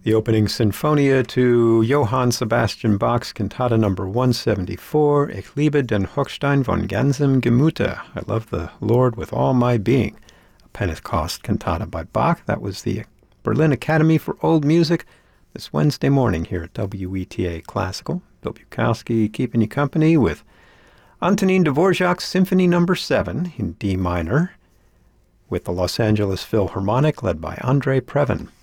The opening Sinfonia to Johann Sebastian Bach's Cantata number 174, Ich liebe den Hochstein von ganzem Gemüte. I love the Lord with all my being. A Pentecost cantata by Bach. That was the Berlin Academy for Old Music this Wednesday morning here at WETA Classical. Bill Bukowski keeping you company with Antonin Dvorak's Symphony No. 7 in D minor with the Los Angeles Philharmonic led by Andrei Previn.